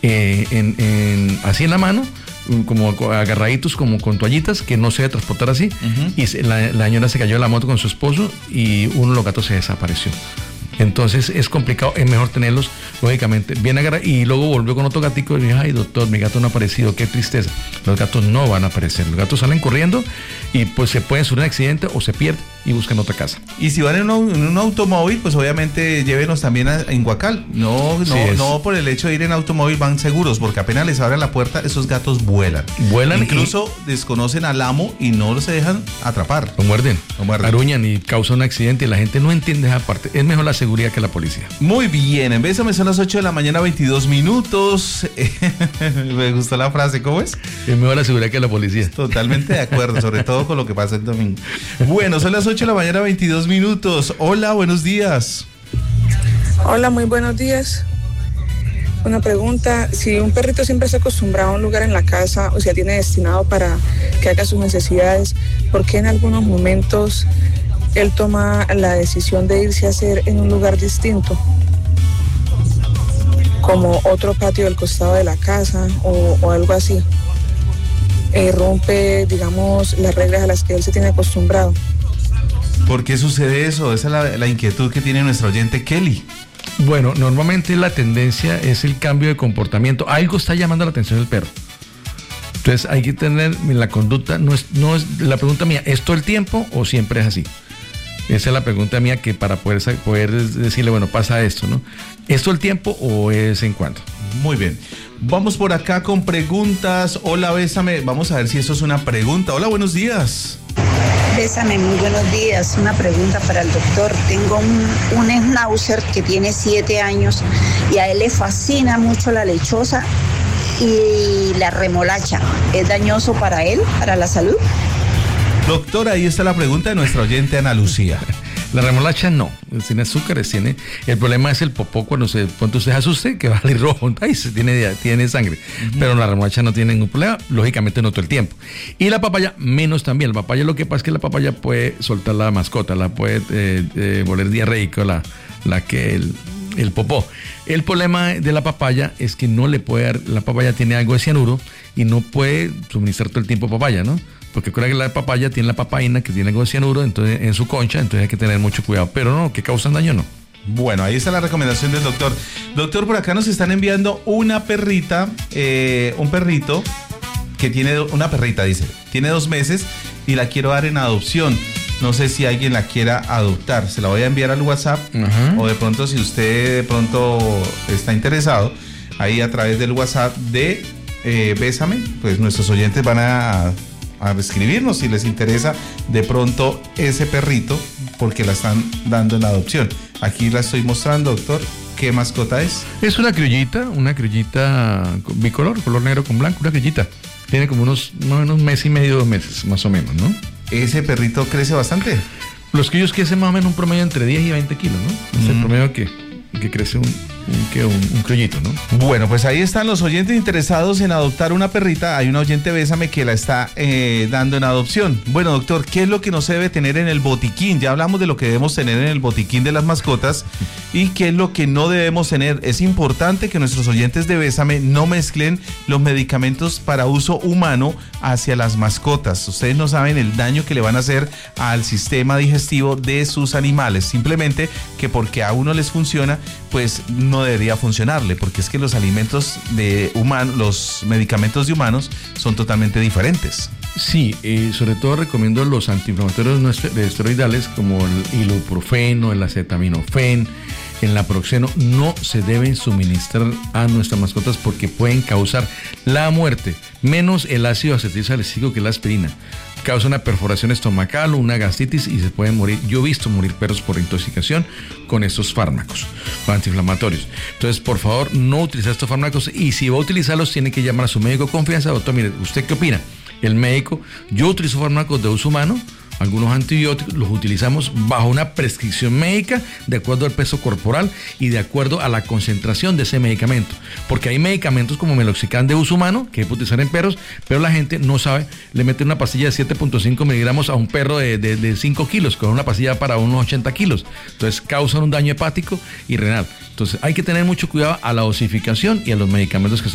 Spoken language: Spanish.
así en la mano, como agarraditos, como con toallitas, que no se debe transportar así. Y la señora se cayó de la moto con su esposo y uno de los gatos se desapareció. Entonces es complicado, es mejor tenerlos, lógicamente, bien agarrados. Y luego volvió con otro gatico y me dijo, ay doctor, mi gato no ha aparecido, qué tristeza. Los gatos no van a aparecer, los gatos salen corriendo y pues se pueden sufrir un accidente o se pierden y buscan otra casa. Y si van en un automóvil, pues obviamente llévenos también en Guacal. No por el hecho de ir en automóvil van seguros, porque apenas les abren la puerta, esos gatos vuelan. Incluso desconocen al amo y no se dejan atrapar. Lo muerden, aruñan y causan un accidente y la gente no entiende esa parte. Es mejor la seguridad que la policía. Muy bien, en Bésame son las 8 de la mañana, 22 minutos. Me gustó la frase, ¿cómo es? Es mejor la seguridad que la policía. Totalmente de acuerdo, sobre todo con lo que pasa el domingo. Bueno, son las 8 de la mañana, 22 minutos. Hola, buenos días. Hola, muy buenos días. Una pregunta, si un perrito siempre está acostumbrado a un lugar en la casa, o sea, tiene destinado para que haga sus necesidades, ¿por qué en algunos momentos él toma la decisión de irse a hacer en un lugar distinto? Como otro patio del costado de la casa o algo así. Rompe, digamos, las reglas a las que él se tiene acostumbrado. ¿Por qué sucede eso? Esa es la inquietud que tiene nuestra oyente Kelly. Bueno, normalmente la tendencia es el cambio de comportamiento. Algo está llamando la atención del perro. Entonces hay que tener la conducta, no es la pregunta mía, ¿es todo el tiempo o siempre es así? Esa es la pregunta mía, que para poder decirle, bueno, pasa esto, ¿no? ¿Es todo el tiempo o es en cuando? Muy bien. Vamos por acá con preguntas. Hola, Bésame. Vamos a ver si eso es una pregunta. Hola, buenos días. Bésame, muy buenos días. Una pregunta para el doctor. Tengo un schnauzer que tiene 7 años y a él le fascina mucho la lechosa y la remolacha. ¿Es dañoso para él, para la salud? Doctor, ahí está la pregunta de nuestra oyente Ana Lucía. La remolacha no, tiene azúcares, el problema es el popó cuando usted se asuste, que va a salir rojo, ay, tiene sangre, pero la remolacha no tiene ningún problema, lógicamente no todo el tiempo. Y la papaya menos también, la papaya lo que pasa es que la papaya puede soltar la mascota, la puede volver diarreico, el popó. El problema de la papaya es que no le puede dar, la papaya tiene algo de cianuro y no puede suministrar todo el tiempo papaya, ¿no? Porque recuerda que la papaya tiene la papaína que tiene algo de cianuro entonces, en su concha, entonces hay que tener mucho cuidado. Pero no, que causan daño no. Bueno, ahí está la recomendación del doctor. Doctor, por acá nos están enviando una perrita, un perrito que tiene, una perrita dice, tiene 2 meses y la quiero dar en adopción. No sé si alguien la quiera adoptar. Se la voy a enviar al WhatsApp o de pronto si usted de pronto está interesado, ahí a través del WhatsApp de Bésame, pues nuestros oyentes van a escribirnos si les interesa de pronto ese perrito porque la están dando en adopción. Aquí la estoy mostrando, doctor. ¿Qué mascota es? Es una criollita bicolor, color negro con blanco, una criollita. Tiene como unos mes y medio, 2 meses, más o menos, ¿no? ¿Ese perrito crece bastante? Los criollos crecen más o menos un promedio entre 10 y 20 kilos, ¿no? Es el promedio que crece un criollito, ¿no? Bueno, pues ahí están los oyentes interesados en adoptar una perrita. Hay una oyente, Bésame, que la está dando en adopción. Bueno, doctor, ¿qué es lo que no se debe tener en el botiquín? Ya hablamos de lo que debemos tener en el botiquín de las mascotas y qué es lo que no debemos tener. Es importante que nuestros oyentes de Bésame no mezclen los medicamentos para uso humano hacia las mascotas. Ustedes no saben el daño que le van a hacer al sistema digestivo de sus animales. Simplemente que porque a uno les funciona, pues no debería funcionarle, porque es que los alimentos de humanos, los medicamentos de humanos son totalmente diferentes. Sí, sobre todo recomiendo los antiinflamatorios esteroidales como el ibuprofeno, el acetaminofén, el naproxeno. No se deben suministrar a nuestras mascotas porque pueden causar la muerte, menos el ácido acetilsalicílico, que es la aspirina. Causa una perforación estomacal, una gastritis y se pueden morir. Yo he visto morir perros por intoxicación con estos fármacos antiinflamatorios. Entonces, por favor, no utilice estos fármacos y si va a utilizarlos, tiene que llamar a su médico de confianza. Doctor, mire, ¿usted qué opina? El médico, yo utilizo fármacos de uso humano, algunos antibióticos, los utilizamos bajo una prescripción médica de acuerdo al peso corporal y de acuerdo a la concentración de ese medicamento, porque hay medicamentos como Meloxicam de uso humano que hay que utilizar en perros, pero la gente no sabe, le mete una pastilla de 7.5 miligramos a un perro de 5 kilos, con una pastilla para unos 80 kilos, entonces causan un daño hepático y renal. Entonces hay que tener mucho cuidado a la dosificación y a los medicamentos que